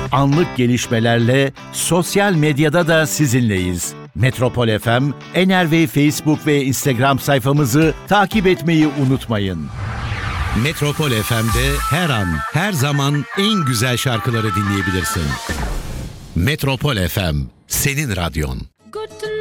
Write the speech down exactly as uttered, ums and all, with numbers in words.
Anlık gelişmelerle sosyal medyada da sizinleyiz. Metropol F M, Enerve Facebook ve Instagram sayfamızı takip etmeyi unutmayın. Metropol F M'de her an, her zaman en güzel şarkıları dinleyebilirsin. Metropol F M, senin radyon.